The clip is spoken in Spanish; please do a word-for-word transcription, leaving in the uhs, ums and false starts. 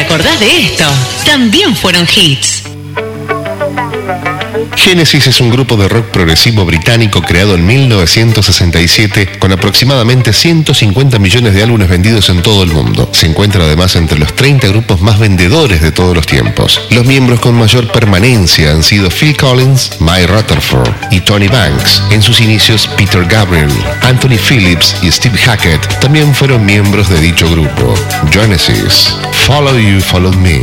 acordás de esto? También fueron hits. Genesis es un grupo de rock progresivo británico creado en mil novecientos sesenta y siete con aproximadamente ciento cincuenta millones de álbumes vendidos en todo el mundo. Se encuentra además entre los treinta grupos más vendedores de todos los tiempos. Los miembros con mayor permanencia han sido Phil Collins, Mike Rutherford y Tony Banks. En sus inicios, Peter Gabriel, Anthony Phillips y Steve Hackett también fueron miembros de dicho grupo. Genesis, Follow You, Follow Me.